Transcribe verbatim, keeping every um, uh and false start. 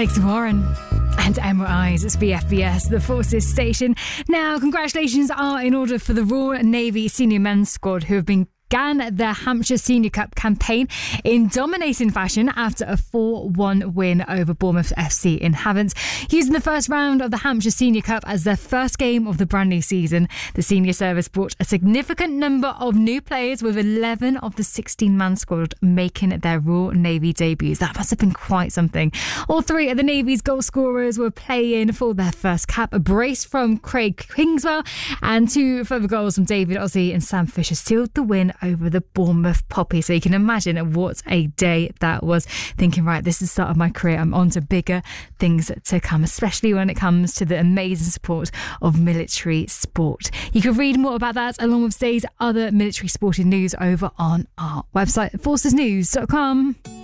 Alex Warren and Emerald Eyes. It's B F B S, the Forces station. Now, congratulations are in order for the Royal Navy senior men's squad, who have been began their Hampshire Senior Cup campaign in dominating fashion after a four one win over Bournemouth F C in Havant. Using the first round of the Hampshire Senior Cup as their first game of the brand new season, the senior service brought a significant number of new players, with eleven of the sixteen-man squad making their Royal Navy debuts. That must have been quite something. All three of the Navy's goal scorers were playing for their first cap. A brace from Craig Kingswell and two further goals from David Ozzie and Sam Fisher sealed the win over the Bournemouth Poppy. So you can imagine what a day that was. Thinking, right, this is the start of my career. I'm on to bigger things to come, especially when it comes to the amazing support of military sport. You can read more about that along with today's other military sporting news over on our website, forces news dot com.